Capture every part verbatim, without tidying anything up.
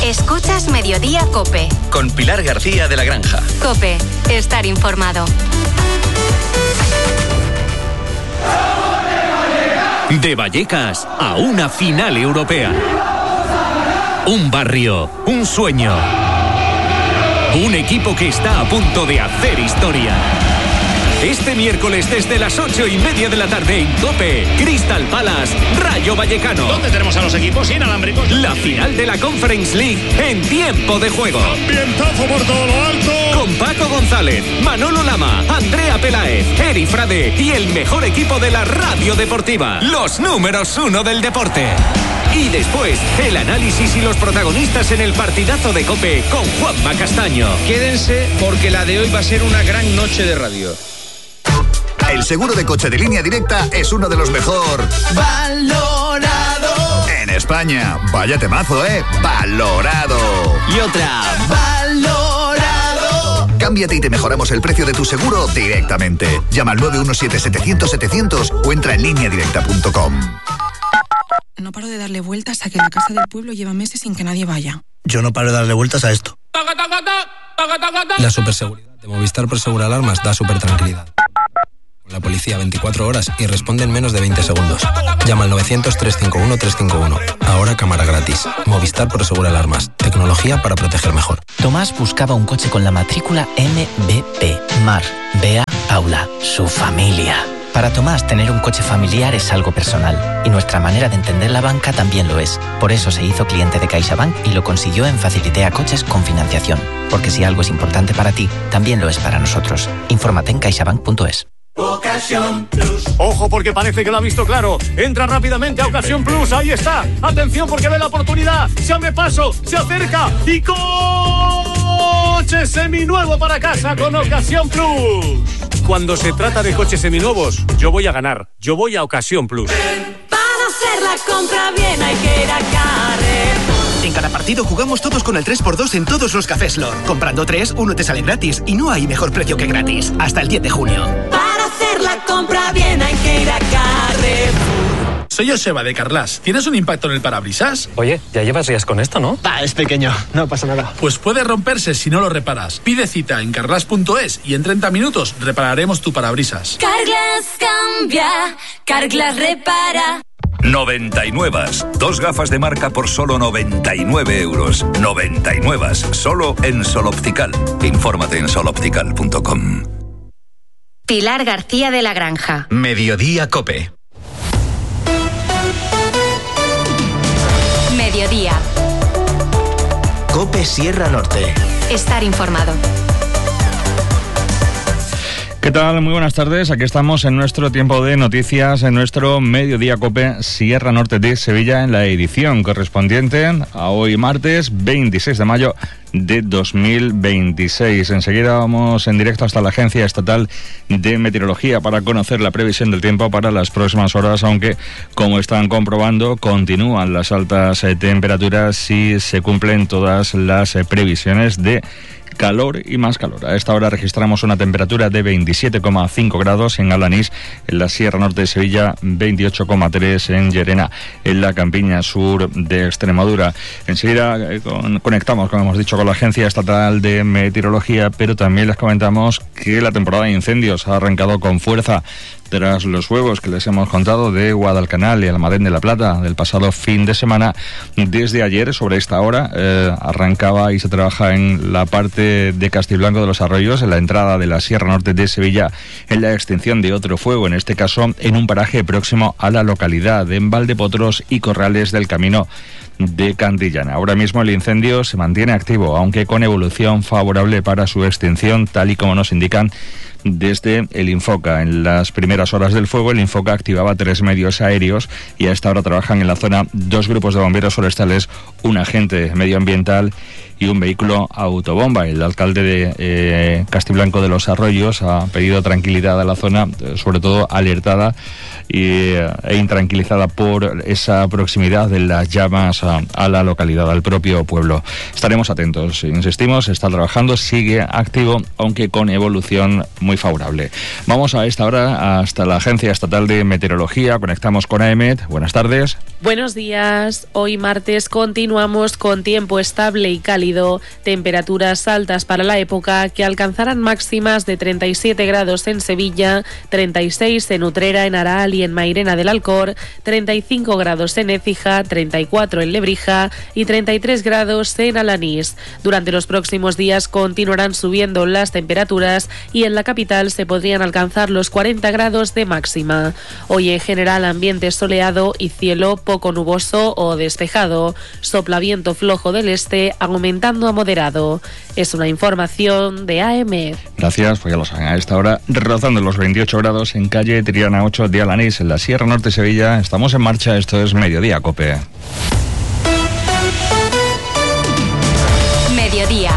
Escuchas Mediodía COPE. Con Pilar García de la Granja. COPE. Estar informado. De Vallecas a una final europea. Un barrio, un sueño. Un equipo que está a punto de hacer historia. Este miércoles desde las ocho y media de la tarde en COPE, Crystal Palace, Rayo Vallecano. ¿Dónde tenemos a los equipos inalámbricos? La final de la Conference League en tiempo de juego. Ambientazo por todo lo alto. Con Paco González, Manolo Lama, Andrea Peláez, Eri Frade y el mejor equipo de la radio deportiva. Los números uno del deporte. Y después, el análisis y los protagonistas en el partidazo de COPE con Juanma Castaño. Quédense porque la de hoy va a ser una gran noche de radio. El seguro de coche de Línea Directa es uno de los mejor valorado en España. Vaya temazo, ¿eh? Valorado. Y otra, valorado. Cámbiate y te mejoramos el precio de tu seguro directamente. Llama al nueve uno siete, setecientos, setecientos o entra en línea directa punto com. No paro de darle vueltas a que la casa del pueblo lleva meses sin que nadie vaya. Yo no paro de darle vueltas a esto. La superseguridad de Movistar Prosegur Alarmas da super tranquilidad. La policía veinticuatro horas y responde en menos de veinte segundos. Llama al novecientos, trescientos cincuenta y uno, trescientos cincuenta y uno. Ahora cámara gratis. Movistar Prosegur Alarmas. Tecnología para proteger mejor. Tomás buscaba un coche con la matrícula M B P. Mar, Bea, Paula, su familia. Para Tomás, tener un coche familiar es algo personal. Y nuestra manera de entender la banca también lo es. Por eso se hizo cliente de CaixaBank y lo consiguió en Facilitea Coches con financiación. Porque si algo es importante para ti, también lo es para nosotros. Infórmate en caixabank punto es. Ocasión Plus. Ojo porque parece que lo ha visto claro. Entra rápidamente a Ocasión Plus. Ahí está. Atención porque ve la oportunidad. Se abre paso, se acerca y coche seminuevo para casa con Ocasión Plus. Cuando se trata de coches seminuevos, yo voy a ganar. Yo voy a Ocasión Plus. Para hacer la compra bien hay que ir a Carrefour. En cada partido jugamos todos con el tres por dos en todos los cafés Lor. Comprando tres, uno te sale gratis y no hay mejor precio que gratis. Hasta el diez de junio. Para hacer la compra bien hay que ir a Carrefour. Soy Joseba de Carglass. ¿Tienes un impacto en el parabrisas? Oye, ya llevas días con esto, ¿no? Ah, es pequeño, no pasa nada. Pues puede romperse si no lo reparas. Pide cita en carglass punto es y en treinta minutos repararemos tu parabrisas. Carglass cambia, Carglass repara. noventa y nueve. Dos gafas de marca por solo noventa y nueve euros. noventa y nueve. Solo en Sol Optical. Infórmate en sol optical punto com. Pilar García de la Granja. Mediodía COPE. Mediodía. COPE Sierra Norte. Estar informado. ¿Qué tal? Muy buenas tardes. Aquí estamos en nuestro tiempo de noticias, en nuestro Mediodía COPE Sierra Norte de Sevilla, en la edición correspondiente a hoy martes veintiséis de mayo de dos mil veintiséis. Enseguida vamos en directo hasta la Agencia Estatal de Meteorología para conocer la previsión del tiempo para las próximas horas, aunque, como están comprobando, continúan las altas eh, temperaturas y se cumplen todas las eh, previsiones de calor y más calor. A esta hora registramos una temperatura de veintisiete coma cinco grados en Alanís, en la Sierra Norte de Sevilla, veintiocho coma tres en Llerena, en la campiña sur de Extremadura. Enseguida eh, con, conectamos, como hemos dicho, con la Agencia Estatal de Meteorología, pero también les comentamos que la temporada de incendios ha arrancado con fuerza tras los fuegos que les hemos contado de Guadalcanal y Almadén de la Plata del pasado fin de semana. Desde ayer, sobre esta hora, eh, arrancaba y se trabaja en la parte de Castiblanco de los Arroyos, en la entrada de la Sierra Norte de Sevilla, en la extinción de otro fuego, en este caso en un paraje próximo a la localidad de Valdepotros y Corrales del Camino de Cantillana. Ahora mismo el incendio se mantiene activo, aunque con evolución favorable para su extinción, tal y como nos indican desde el Infoca. En las primeras horas del fuego, el Infoca activaba tres medios aéreos y a esta hora trabajan en la zona dos grupos de bomberos forestales, un agente medioambiental y un vehículo autobomba. El alcalde de eh, Castiblanco de los Arroyos ha pedido tranquilidad a la zona, sobre todo alertada y, e intranquilizada por esa proximidad de las llamas a, a la localidad, al propio pueblo. Estaremos atentos, insistimos, está trabajando, sigue activo, aunque con evolución muy favorable. Vamos a esta hora hasta la Agencia Estatal de Meteorología. Conectamos con AEMET. Buenas tardes. Buenos días. Hoy martes continuamos con tiempo estable y cálido, temperaturas altas para la época que alcanzarán máximas de treinta y siete grados en Sevilla, treinta y seis en Utrera, en Araal y en Mairena del Alcor, treinta y cinco grados en Écija, treinta y cuatro en Lebrija y treinta y tres grados en Alanís. Durante los próximos días continuarán subiendo las temperaturas y en la capital se podrían alcanzar los cuarenta grados de máxima. Hoy en general ambiente soleado y cielo poco nuboso o despejado. Sopla viento flojo del este, aumentando a moderado. Es una información de AEMET. Gracias, pues ya lo saben, a esta hora rozando los veintiocho grados en calle Triana ocho de Alanís, en la Sierra Norte de Sevilla. Estamos en marcha, esto es Mediodía Cope. Mediodía.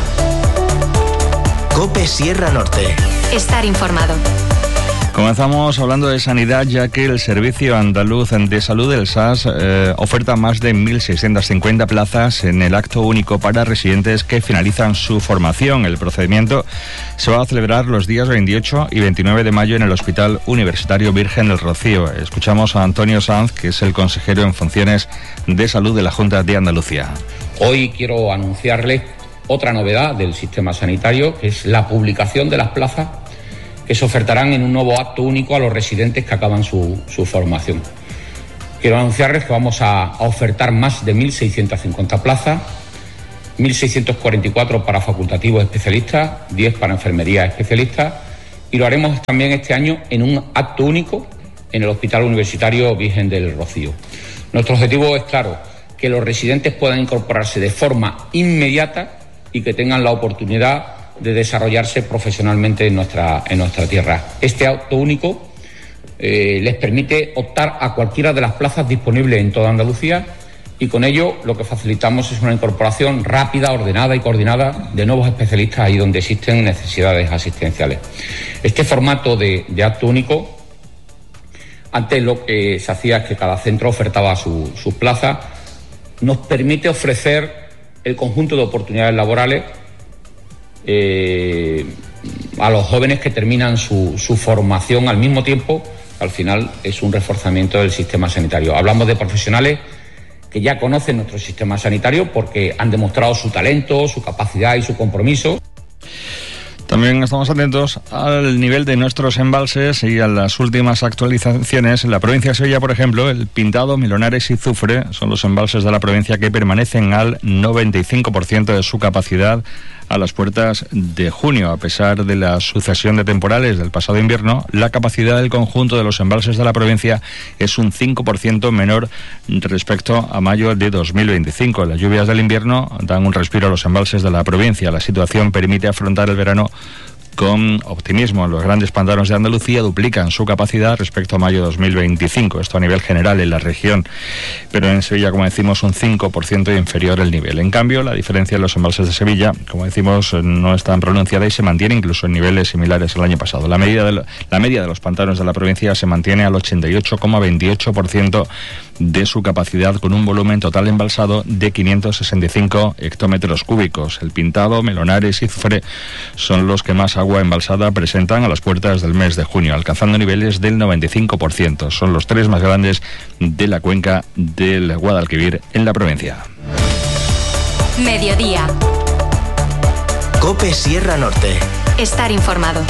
Cope Sierra Norte. Estar informado. Comenzamos hablando de sanidad, ya que el Servicio Andaluz de Salud, el S A S, eh, oferta más de mil seiscientas cincuenta plazas en el acto único para residentes que finalizan su formación. El procedimiento se va a celebrar los días veintiocho y veintinueve de mayo en el Hospital Universitario Virgen del Rocío. Escuchamos a Antonio Sanz, que es el consejero en funciones de salud de la Junta de Andalucía. Hoy quiero anunciarles otra novedad del sistema sanitario, que es la publicación de las plazas que se ofertarán en un nuevo acto único a los residentes que acaban su, su formación. Quiero anunciarles que vamos a, a ofertar más de mil seiscientas cincuenta plazas, mil seiscientos cuarenta y cuatro para facultativos especialistas, diez para enfermería especialistas, y lo haremos también este año en un acto único en el Hospital Universitario Virgen del Rocío. Nuestro objetivo es claro, que los residentes puedan incorporarse de forma inmediata y que tengan la oportunidad de desarrollarse profesionalmente en nuestra, en nuestra tierra. Este acto único eh, les permite optar a cualquiera de las plazas disponibles en toda Andalucía y con ello lo que facilitamos es una incorporación rápida, ordenada y coordinada de nuevos especialistas ahí donde existen necesidades asistenciales. Este formato de, de acto único, antes lo que se hacía es que cada centro ofertaba su, sus plazas, nos permite ofrecer el conjunto de oportunidades laborales Eh, a los jóvenes que terminan su, su formación al mismo tiempo. Al final es un reforzamiento del sistema sanitario. Hablamos de profesionales que ya conocen nuestro sistema sanitario porque han demostrado su talento, su capacidad y su compromiso. También estamos atentos al nivel de nuestros embalses y a las últimas actualizaciones. En la provincia de Sevilla, por ejemplo, el Pintado, Melonares y Zufre son los embalses de la provincia que permanecen al noventa y cinco por ciento de su capacidad a las puertas de junio. A pesar de la sucesión de temporales del pasado invierno, la capacidad del conjunto de los embalses de la provincia es un cinco por ciento menor respecto a mayo de dos mil veinticinco. Las lluvias del invierno dan un respiro a los embalses de la provincia. La situación permite afrontar el verano con optimismo. Los grandes pantanos de Andalucía duplican su capacidad respecto a mayo de dos mil veinticinco. Esto a nivel general en la región, pero en Sevilla, como decimos, un cinco por ciento inferior el nivel. En cambio, la diferencia en los embalses de Sevilla, como decimos, no es tan pronunciada y se mantiene incluso en niveles similares al año pasado. La media de, lo, la media de los pantanos de la provincia se mantiene al ochenta y ocho coma veintiocho por ciento de su capacidad, con un volumen total embalsado de quinientos sesenta y cinco hectómetros cúbicos. El Pintado, Melonares y Zufre son los que más agua embalsada presentan a las puertas del mes de junio, alcanzando niveles del noventa y cinco por ciento. Son los tres más grandes de la cuenca del Guadalquivir en la provincia. Mediodía. Cope Sierra Norte. Estar informado.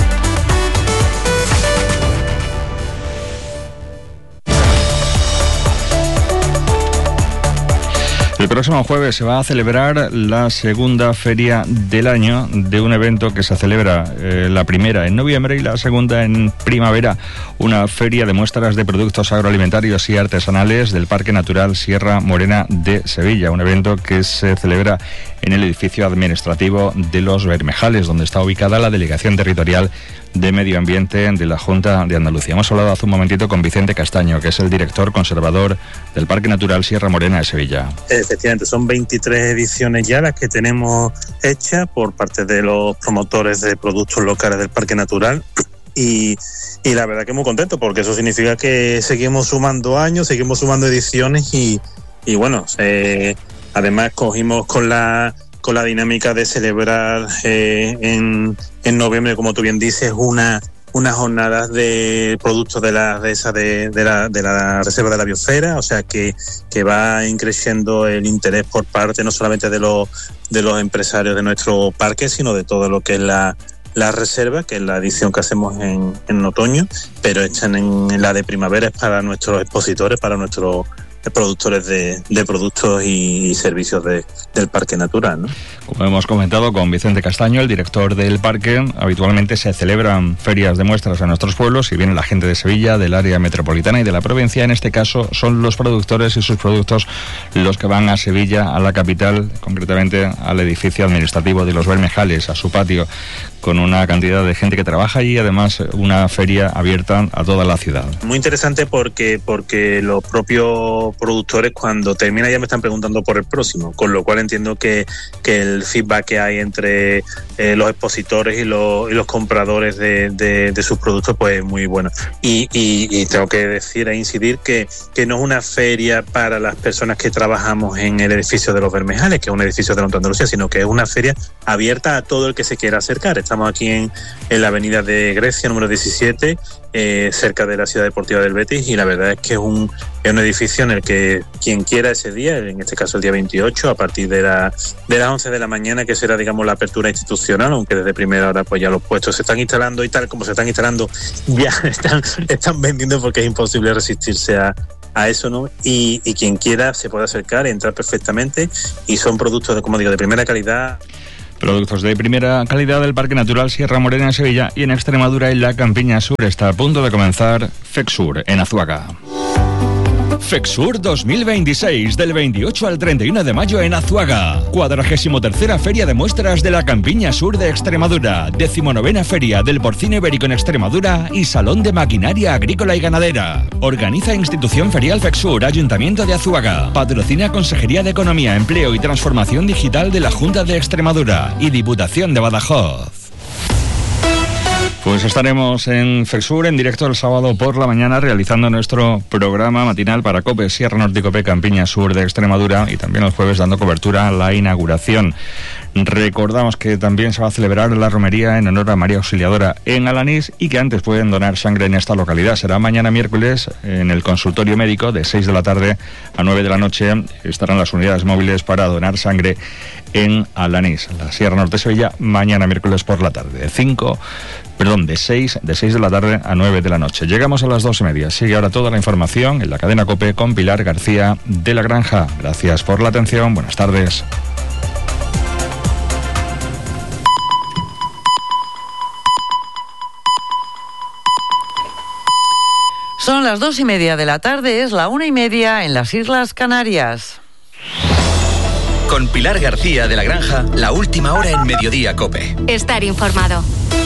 El próximo jueves se va a celebrar la segunda feria del año de un evento que se celebra eh, la primera en noviembre y la segunda en primavera, una feria de muestras de productos agroalimentarios y artesanales del Parque Natural Sierra Morena de Sevilla, un evento que se celebra en el edificio administrativo de Los Bermejales, donde está ubicada la Delegación Territorial de Medio Ambiente de la Junta de Andalucía. Hemos hablado hace un momentito con Vicente Castaño, que es el director conservador del Parque Natural Sierra Morena de Sevilla. Efectivamente, son veintitrés ediciones ya las que tenemos hechas por parte de los promotores de productos locales del Parque Natural y, y la verdad que muy contento, porque eso significa que seguimos sumando años, seguimos sumando ediciones y, y bueno, eh, además cogimos con la con la dinámica de celebrar eh, en, en noviembre, como tú bien dices, una unas jornadas de productos de la de esa de, de la de la reserva de la biosfera, o sea que, que va creciendo el interés por parte no solamente de los de los empresarios de nuestro parque, sino de todo lo que es la la reserva, que es la edición que hacemos en, en otoño, pero echan en, en la de primavera es para nuestros expositores, para nuestros productores de, de productos y servicios de, del Parque Natural, ¿no? Como hemos comentado con Vicente Castaño, el director del parque, habitualmente se celebran ferias de muestras en nuestros pueblos y viene la gente de Sevilla, del área metropolitana y de la provincia. En este caso son los productores y sus productos los que van a Sevilla, a la capital, concretamente al edificio administrativo de Los Bermejales, a su patio, con una cantidad de gente que trabaja allí y además una feria abierta a toda la ciudad. Muy interesante porque, porque los propios productores cuando termina ya me están preguntando por el próximo, con lo cual entiendo que, que el feedback que hay entre eh, los expositores y los, y los compradores de, de, de sus productos pues es muy bueno. Y, y, y tengo que decir e incidir que, que no es una feria para las personas que trabajamos en el edificio de Los Bermejales, que es un edificio de la Andalucía, sino que es una feria abierta a todo el que se quiera acercar. Estamos aquí en, en la avenida de Grecia, número diecisiete, eh, cerca de la ciudad deportiva del Betis, y la verdad es que es un, es un edificio en el que quien quiera ese día, en este caso el día veintiocho, a partir de, la, de las once de la mañana, que será, digamos, la apertura institucional, aunque desde primera hora pues ya los puestos se están instalando y tal como se están instalando, ya están, están vendiendo porque es imposible resistirse a a eso, ¿no? Y, y quien quiera se puede acercar, entrar perfectamente, y son productos, de, como digo, de primera calidad. Productos de primera calidad del Parque Natural Sierra Morena en Sevilla y en Extremadura, en la Campiña Sur. Está a punto de comenzar FECSUR en Azuaga. FECSUR dos mil veintiséis, del veintiocho al treinta y uno de mayo en Azuaga. cuadragésimo tercera Feria de Muestras de la Campiña Sur de Extremadura. Decimonovena Feria del Porcino Ibérico en Extremadura y Salón de Maquinaria Agrícola y Ganadera. Organiza Institución Ferial FECSUR, Ayuntamiento de Azuaga. Patrocina Consejería de Economía, Empleo y Transformación Digital de la Junta de Extremadura y Diputación de Badajoz. Pues estaremos en FECSUR en directo el sábado por la mañana realizando nuestro programa matinal para COPE, Sierra Norte y COPE Campiña Sur de Extremadura, y también el jueves dando cobertura a la inauguración. Recordamos que también se va a celebrar la romería en honor a María Auxiliadora en Alanís y que antes pueden donar sangre en esta localidad. Será mañana miércoles en el consultorio médico de seis de la tarde a nueve de la noche. Estarán las unidades móviles para donar sangre en Alanís, la Sierra Norte de Sevilla, mañana miércoles por la tarde. cinco, perdón, de seis, de seis de la tarde a nueve de la noche. Llegamos a las dos y media. Sigue ahora toda la información en la cadena COPE con Pilar García de la Granja. Gracias por la atención. Buenas tardes. Son las dos y media de la tarde, es la una y media en las Islas Canarias. Con Pilar García de la Granja, la última hora en Mediodía COPE. Estar informado.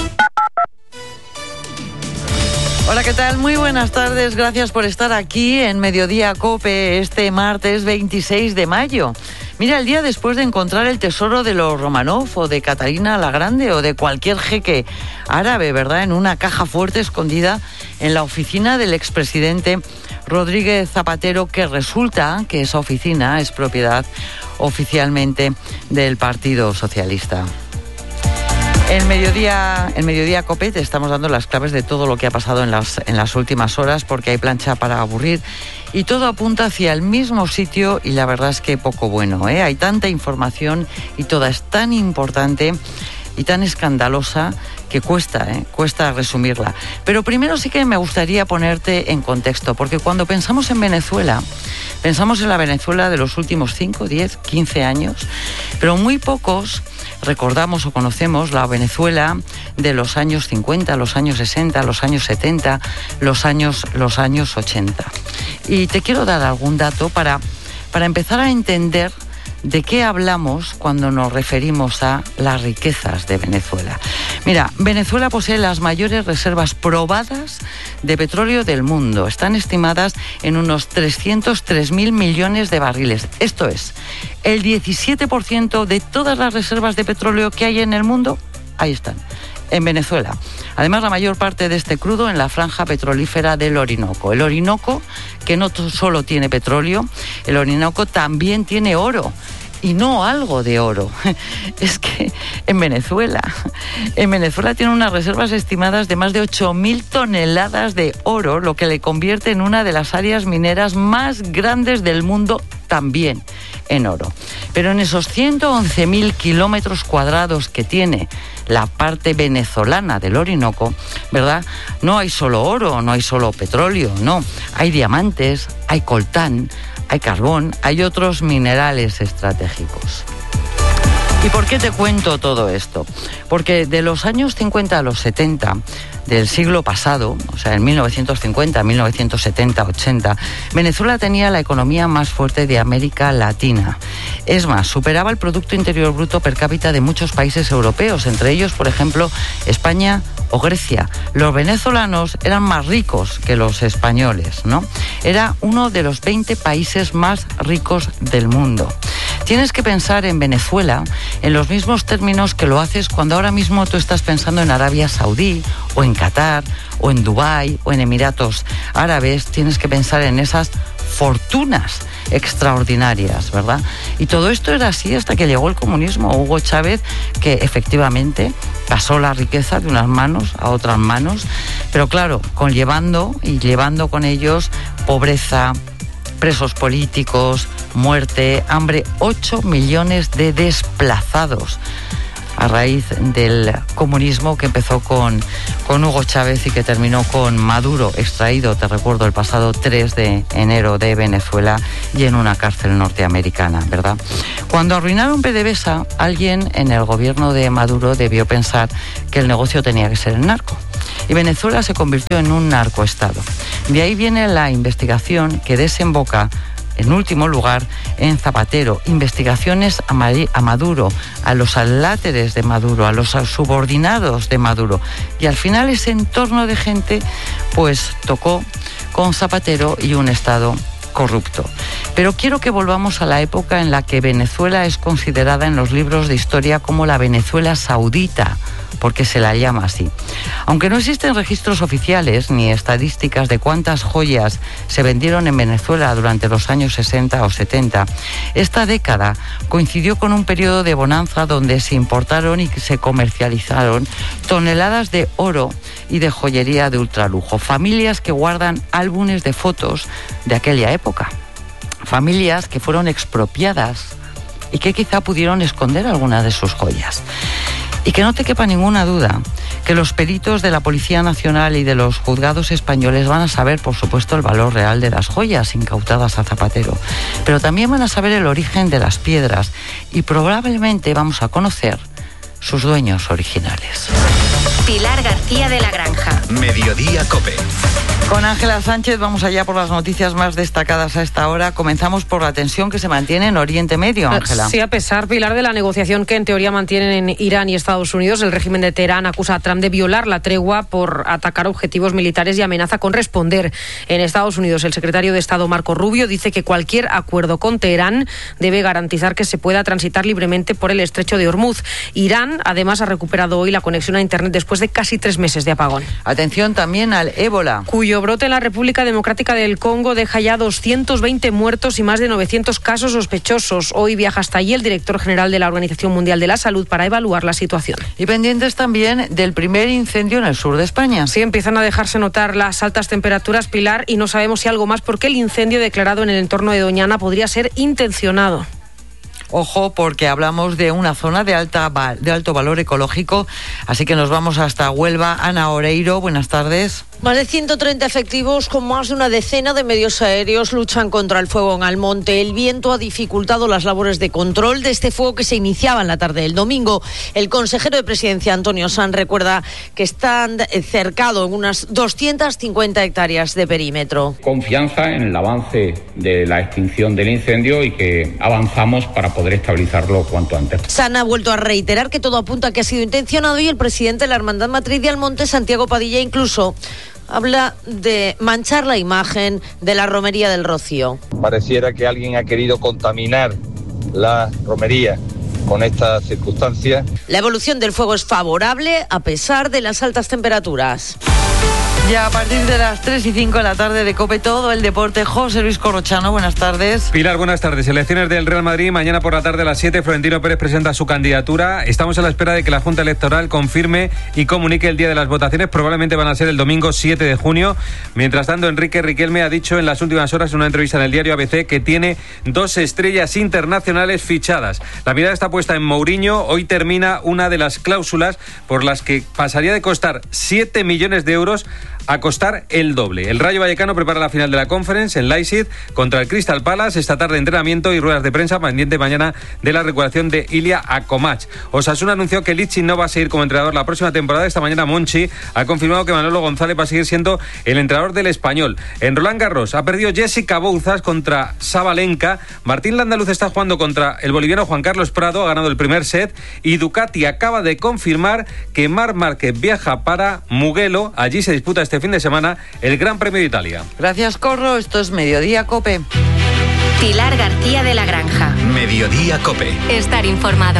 Hola, ¿qué tal? Muy buenas tardes, gracias por estar aquí en Mediodía COPE este martes veintiséis de mayo. Mira, el día después de encontrar el tesoro de los Romanov o de Catalina la Grande o de cualquier jeque árabe, ¿verdad?, en una caja fuerte escondida en la oficina del expresidente Rodríguez Zapatero, que resulta que esa oficina es propiedad oficialmente del Partido Socialista. En Mediodía, en Mediodía COPE te estamos dando las claves de todo lo que ha pasado en las, en las últimas horas, porque hay plancha para aburrir y todo apunta hacia el mismo sitio, y la verdad es que poco bueno, ¿eh? Hay tanta información y toda es tan importante y tan escandalosa que cuesta, ¿eh? cuesta resumirla. Pero primero sí que me gustaría ponerte en contexto, porque cuando pensamos en Venezuela, pensamos en la Venezuela de los últimos cinco, diez, quince años, pero muy pocos recordamos o conocemos la Venezuela de los años cincuenta, los años sesenta, los años setenta, los años, los años ochenta. Y te quiero dar algún dato para, para empezar a entender de qué hablamos cuando nos referimos a las riquezas de Venezuela. Mira, Venezuela posee las mayores reservas probadas de petróleo del mundo. Están estimadas en unos trescientos tres mil millones de barriles. Esto es, el diecisiete por ciento de todas las reservas de petróleo que hay en el mundo, ahí están, en Venezuela. Además, la mayor parte de este crudo en la franja petrolífera del Orinoco. El Orinoco, que no solo tiene petróleo, el Orinoco también tiene oro. y no algo de oro. Es que en Venezuela, en Venezuela tiene unas reservas estimadas de más de ocho mil toneladas de oro, lo que le convierte en una de las áreas mineras más grandes del mundo, también en oro. Pero en esos ciento once mil kilómetros cuadrados que tiene la parte venezolana del Orinoco, ¿verdad? No hay solo oro, no hay solo petróleo, no. Hay diamantes, hay coltán, hay carbón, hay otros minerales estratégicos. ¿Y por qué te cuento todo esto? Porque de los años cincuenta a los setenta del siglo pasado, o sea, en mil novecientos cincuenta, mil novecientos setenta, ochenta, Venezuela tenía la economía más fuerte de América Latina. Es más, superaba el Producto Interior Bruto per cápita de muchos países europeos, entre ellos, por ejemplo, España o Grecia. Los venezolanos eran más ricos que los españoles, ¿no? Era uno de los veinte países más ricos del mundo. Tienes que pensar en Venezuela en los mismos términos que lo haces cuando ahora mismo tú estás pensando en Arabia Saudí o en Qatar o en Dubái o en Emiratos Árabes. Tienes que pensar en esas fortunas extraordinarias, ¿verdad? Y todo esto era así hasta que llegó el comunismo. Hugo Chávez, que efectivamente pasó la riqueza de unas manos a otras manos, pero claro, conllevando y llevando con ellos pobreza, presos políticos, muerte, hambre, ocho millones de desplazados a raíz del comunismo que empezó con, con Hugo Chávez y que terminó con Maduro, extraído, te recuerdo, el pasado tres de enero de Venezuela y en una cárcel norteamericana, ¿verdad? Cuando arruinaron PDVSA, alguien en el gobierno de Maduro debió pensar que el negocio tenía que ser el narco. Y Venezuela se convirtió en un narcoestado. De ahí viene la investigación que desemboca, en último lugar, en Zapatero, investigaciones a Maduro, a los aláteres de Maduro, a los subordinados de Maduro. Y al final ese entorno de gente, pues tocó con Zapatero y un Estado corrupto. Pero quiero que volvamos a la época en la que Venezuela es considerada en los libros de historia como la Venezuela saudita, porque se la llama así. Aunque no existen registros oficiales ni estadísticas de cuántas joyas se vendieron en Venezuela durante los años sesenta o setenta, esta década coincidió con un periodo de bonanza donde se importaron y se comercializaron toneladas de oro y de joyería de ultralujo. Familias que guardan álbumes de fotos de aquella época. Familias que fueron expropiadas y que quizá pudieron esconder algunas de sus joyas. Y que no te quepa ninguna duda que los peritos de la Policía Nacional y de los juzgados españoles van a saber, por supuesto, el valor real de las joyas incautadas a Zapatero, pero también van a saber el origen de las piedras y probablemente vamos a conocer sus dueños originales. Pilar García de la Granja. Mediodía COPE. Con Ángela Sánchez vamos allá por las noticias más destacadas a esta hora. Comenzamos por la tensión que se mantiene en Oriente Medio, Ángela. Sí, a pesar, Pilar, de la negociación que en teoría mantienen en Irán y Estados Unidos, el régimen de Teherán acusa a Trump de violar la tregua por atacar objetivos militares y amenaza con responder. En Estados Unidos, el secretario de Estado Marco Rubio dice que cualquier acuerdo con Teherán debe garantizar que se pueda transitar libremente por el estrecho de Hormuz. Irán, además, ha recuperado hoy la conexión a Internet después de casi tres meses de apagón. Atención también al ébola, cuyo brote en la República Democrática del Congo deja ya doscientos veinte muertos y más de novecientos casos sospechosos. Hoy viaja hasta allí el director general de la Organización Mundial de la Salud para evaluar la situación. Y pendientes también del primer incendio en el sur de España. Sí, empiezan a dejarse notar las altas temperaturas, Pilar, y no sabemos si algo más porque el incendio declarado en el entorno de Doñana podría ser intencionado. Ojo, porque hablamos de una zona de alta de alto valor ecológico, así que nos vamos hasta Huelva. Ana Oreiro, buenas tardes. Más de ciento treinta efectivos con más de una decena de medios aéreos luchan contra el fuego en Almonte. El viento ha dificultado las labores de control de este fuego que se iniciaba en la tarde del domingo. El consejero de Presidencia, Antonio Sanz, recuerda que están cercados en unas doscientas cincuenta hectáreas de perímetro. Confianza en el avance de la extinción del incendio y que avanzamos para poder estabilizarlo cuanto antes. Sanz ha vuelto a reiterar que todo apunta a que ha sido intencionado y el presidente de la Hermandad Matriz de Almonte, Santiago Padilla, incluso habla de manchar la imagen de la romería del Rocío. Pareciera que alguien ha querido contaminar la romería con estas circunstancias. La evolución del fuego es favorable a pesar de las altas temperaturas. Ya a partir de las tres y cinco de la tarde de COPE, todo el deporte. José Luis Corrochano, buenas tardes. Pilar, buenas tardes. Elecciones del Real Madrid. Mañana por la tarde a las siete, Florentino Pérez presenta su candidatura. Estamos a la espera de que la Junta Electoral confirme y comunique el día de las votaciones. Probablemente van a ser el domingo siete de junio. Mientras tanto, Enrique Riquelme ha dicho en las últimas horas en una entrevista en el diario A B C que tiene dos estrellas internacionales fichadas. La mirada está puesta en Mourinho. Hoy termina una de las cláusulas por las que pasaría de costar siete millones de euros a costar el doble. El Rayo Vallecano prepara la final de la Conference en Leipzig contra el Crystal Palace. Esta tarde entrenamiento y ruedas de prensa pendiente mañana de la recuperación de Ilya Akomach. Osasuna anunció que Lichi no va a seguir como entrenador la próxima temporada. Esta mañana Monchi ha confirmado que Manolo González va a seguir siendo el entrenador del Español. En Roland Garros ha perdido Jessica Bouzas contra Sabalenka. Martín Landaluz está jugando contra el boliviano Juan Carlos Prado, ha ganado el primer set, y Ducati acaba de confirmar que Marc Márquez viaja para Mugello. Allí se disputa este fin de semana el Gran Premio de Italia. Gracias, Corro. Esto es Mediodía COPE. Pilar García de la Granja. Mediodía COPE. Estar informado.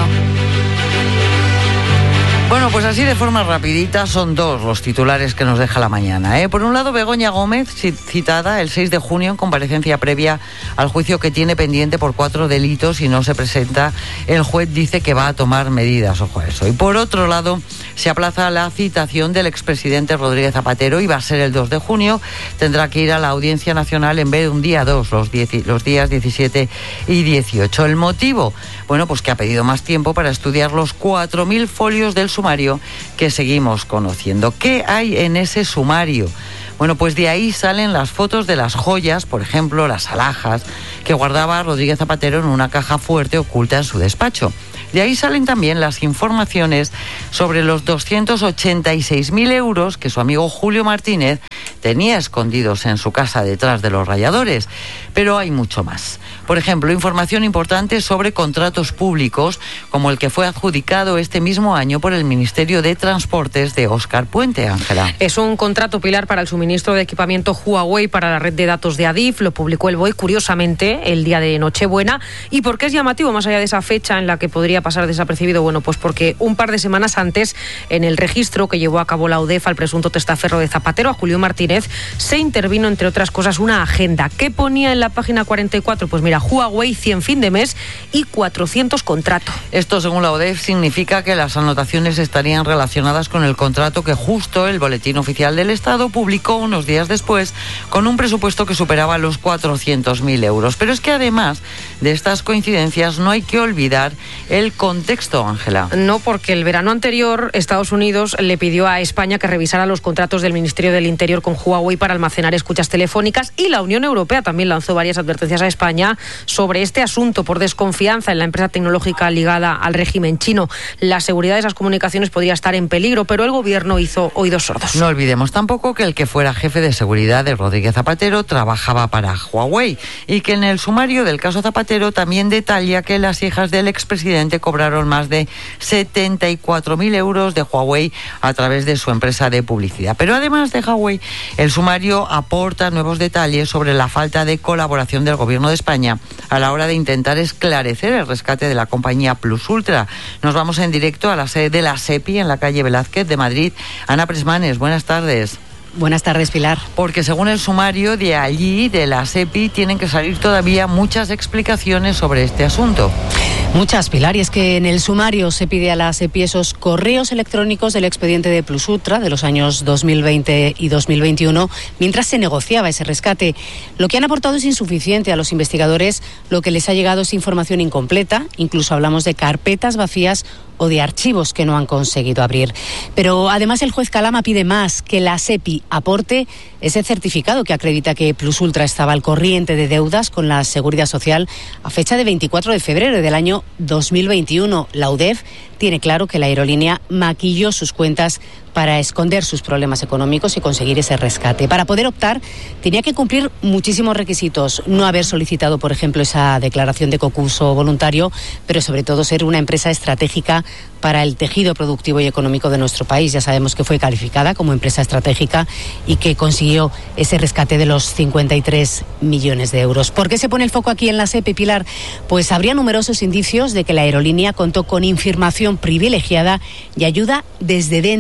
Bueno, pues así de forma rapidita son dos los titulares que nos deja la mañana, ¿eh? Por un lado, Begoña Gómez, citada el seis de junio en comparecencia previa al juicio que tiene pendiente por cuatro delitos y no se presenta. El juez dice que va a tomar medidas, ojo a eso. Y por otro lado, se aplaza la citación del expresidente Rodríguez Zapatero y va a ser el dos de junio. Tendrá que ir a la Audiencia Nacional en vez de un día dos, los, diez, los días diecisiete y dieciocho. ¿El motivo? Bueno, pues que ha pedido más tiempo para estudiar los cuatro mil folios del sumario que seguimos conociendo. ¿Qué hay en ese sumario? Bueno, pues de ahí salen las fotos de las joyas, por ejemplo, las alhajas, que guardaba Rodríguez Zapatero en una caja fuerte oculta en su despacho. De ahí salen también las informaciones sobre los doscientos ochenta y seis mil euros que su amigo Julio Martínez tenía escondidos en su casa detrás de los ralladores. Pero hay mucho más. Por ejemplo, información importante sobre contratos públicos, como el que fue adjudicado este mismo año por el Ministerio de Transportes de Óscar Puente, Ángela. Es un contrato, Pilar, para el suministro de equipamiento Huawei para la red de datos de Adif. Lo publicó el B O E, curiosamente, el día de Nochebuena. ¿Y por qué es llamativo, más allá de esa fecha en la que podría pasar desapercibido? Bueno, pues porque un par de semanas antes, en el registro que llevó a cabo la UDEF al presunto testaferro de Zapatero, a Julio Martínez, se intervino, entre otras cosas, una agenda. ¿Qué ponía en la página cuarenta y cuatro? Pues mira, Huawei, cien fin de mes y cuatrocientos contrato. Esto, según la UDEF, significa que las anotaciones estarían relacionadas con el contrato que justo el Boletín Oficial del Estado publicó unos días después, con un presupuesto que superaba los cuatrocientos mil euros. Pero es que además de estas coincidencias no hay que olvidar el contexto, Ángela. No, porque el verano anterior Estados Unidos le pidió a España que revisara los contratos del Ministerio del Interior con Huawei para almacenar escuchas telefónicas, y la Unión Europea también lanzó varias advertencias a España sobre este asunto por desconfianza en la empresa tecnológica ligada al régimen chino. La seguridad de esas comunicaciones podría estar en peligro, pero el gobierno hizo oídos sordos. No olvidemos tampoco que el que fuera jefe de seguridad de Rodríguez Zapatero trabajaba para Huawei, y que en el sumario del caso Zapatero también detalla que las hijas del expresidente cobraron más de setenta y cuatro mil euros de Huawei a través de su empresa de publicidad. Pero además de Huawei, el sumario aporta nuevos detalles sobre la falta de colaboración del gobierno de España a la hora de intentar esclarecer el rescate de la compañía Plus Ultra. Nos vamos en directo a la sede de la SEPI en la calle Velázquez de Madrid. Ana Presmanes, buenas tardes. Buenas tardes, Pilar. Porque según el sumario de allí, de la SEPI, tienen que salir todavía muchas explicaciones sobre este asunto. Muchas, Pilar, y es que en el sumario se pide a la SEPI esos correos electrónicos del expediente de Plus Ultra de los años dos mil veinte y dos mil veintiuno, mientras se negociaba ese rescate. Lo que han aportado es insuficiente a los investigadores. Lo que les ha llegado es información incompleta, incluso hablamos de carpetas vacías o de archivos que no han conseguido abrir. Pero además el juez Calama pide más, que la SEPI aporte ese certificado que acredita que Plus Ultra estaba al corriente de deudas con la Seguridad Social a fecha de veinticuatro de febrero del año dos mil veintiuno. La UDEF tiene claro que la aerolínea maquilló sus cuentas para esconder sus problemas económicos y conseguir ese rescate. Para poder optar, tenía que cumplir muchísimos requisitos. No haber solicitado, por ejemplo, esa declaración de concurso voluntario, pero sobre todo ser una empresa estratégica para el tejido productivo y económico de nuestro país. Ya sabemos que fue calificada como empresa estratégica y que consiguió ese rescate de los cincuenta y tres millones de euros. ¿Por qué se pone el foco aquí en la SEPI, Pilar? Pues habría numerosos indicios de que la aerolínea contó con información privilegiada y ayuda desde dentro para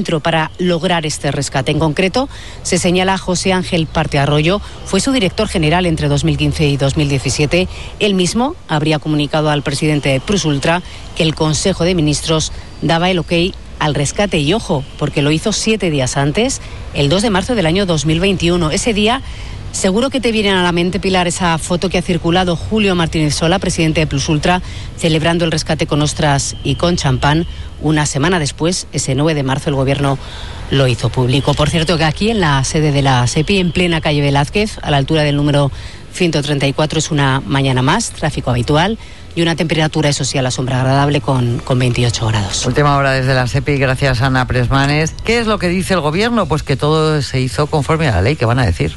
para lograr este rescate. En concreto, se señala a José Ángel Partearroyo, fue su director general entre dos mil quince y dos mil diecisiete. Él mismo habría comunicado al presidente de Prusultra que el Consejo de Ministros daba el ok al rescate. Y ojo, porque lo hizo siete días antes, el dos de marzo del año dos mil veintiuno. Ese día, seguro que te viene a la mente, Pilar, esa foto que ha circulado Julio Martínez Sola, presidente de Plusultra, celebrando el rescate con ostras y con champán. Una semana después, ese nueve de marzo, el Gobierno lo hizo público. Por cierto, que aquí en la sede de la SEPI, en plena calle Velázquez, a la altura del número ciento treinta y cuatro, es una mañana más, tráfico habitual y una temperatura, eso sí, a la sombra agradable con, con veintiocho grados. Última hora desde la SEPI, gracias a Ana Presmanes. ¿Qué es lo que dice el Gobierno? Pues que todo se hizo conforme a la ley. ¿Qué van a decir?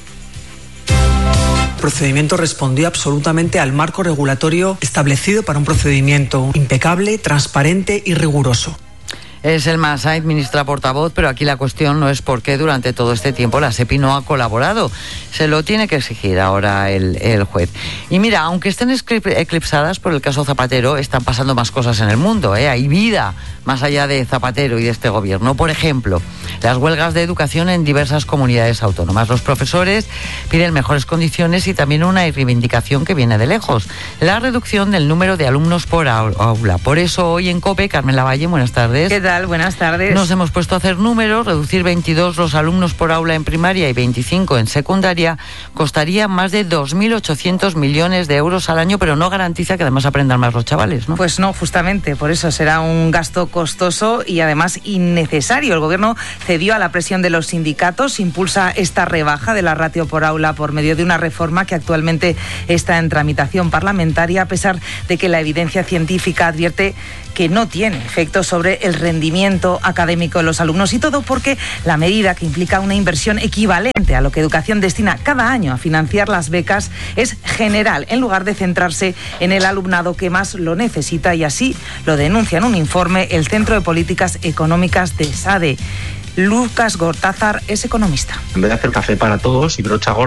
El procedimiento respondió absolutamente al marco regulatorio establecido para un procedimiento impecable, transparente y riguroso. Es el Masait, ministra portavoz, pero aquí la cuestión no es por qué durante todo este tiempo la SEPI no ha colaborado. Se lo tiene que exigir ahora el, el juez. Y mira, aunque estén eclipsadas por el caso Zapatero, están pasando más cosas en el mundo, ¿eh? Hay vida más allá de Zapatero y de este gobierno. Por ejemplo, las huelgas de educación en diversas comunidades autónomas. Los profesores piden mejores condiciones y también una reivindicación que viene de lejos: la reducción del número de alumnos por aula. Por eso hoy en COPE, Carmen Lavalle, buenas tardes. ¿Qué tal? Buenas tardes. Nos hemos puesto a hacer números. Reducir veintidós los alumnos por aula en primaria y veinticinco en secundaria costaría más de dos mil ochocientos millones de euros al año, pero no garantiza que además aprendan más los chavales, ¿no? Pues no, justamente, por eso será un gasto costoso y además innecesario. El Gobierno cedió a la presión de los sindicatos, impulsa esta rebaja de la ratio por aula por medio de una reforma que actualmente está en tramitación parlamentaria, a pesar de que la evidencia científica advierte que no tiene efecto sobre el rendimiento académico de los alumnos, y todo porque la medida, que implica una inversión equivalente a lo que Educación destina cada año a financiar las becas, es general, en lugar de centrarse en el alumnado que más lo necesita, y así lo denuncia en un informe el Centro de Políticas Económicas de SADE. Lucas Gortázar es economista. En vez de hacer café para todos y brocha gorda,